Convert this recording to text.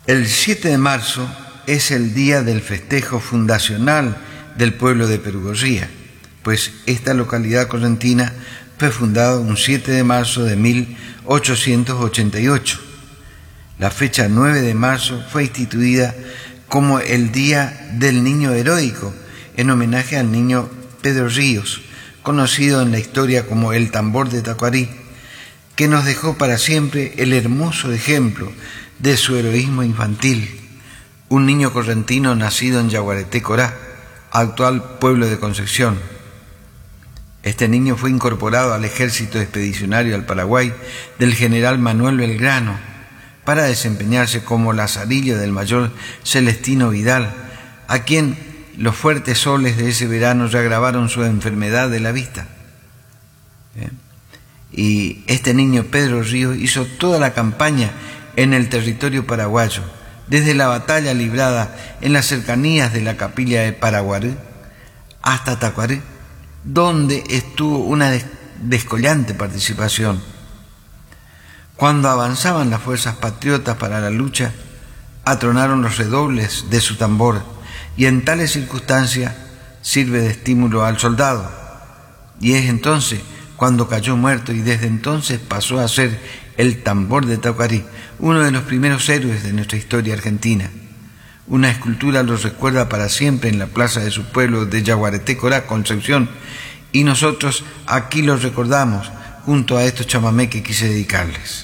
El 7 de marzo es el día del festejo fundacional del pueblo de Perugorría, pues esta localidad correntina fue fundada un 7 de marzo de 1888. La fecha 9 de marzo fue instituida como el Día del Niño Heroico, en homenaje al niño Pedro Ríos, conocido en la historia como el Tambor de Tacuarí, que nos dejó para siempre el hermoso ejemplo de su heroísmo infantil, un niño correntino nacido en Yaguareté, Corá, actual pueblo de Concepción. Este niño fue incorporado al ejército expedicionario al Paraguay del general Manuel Belgrano para desempeñarse como lazarillo del mayor Celestino Vidal, a quien los fuertes soles de ese verano ya agravaron su enfermedad de la vista. Y este niño Pedro Ríos hizo toda la campaña en el territorio paraguayo, desde la batalla librada en las cercanías de la capilla de Paraguarí hasta Tacuarí, donde estuvo una descollante participación. Cuando avanzaban las fuerzas patriotas para la lucha, atronaron los redobles de su tambor, y en tales circunstancias sirve de estímulo al soldado. Y es entonces cuando cayó muerto, y desde entonces pasó a ser el Tambor de Tacuarí, uno de los primeros héroes de nuestra historia argentina. Una escultura lo recuerda para siempre en la plaza de su pueblo de Yaguareté, Corá, Concepción, y nosotros aquí lo recordamos junto a estos chamamés que quise dedicarles.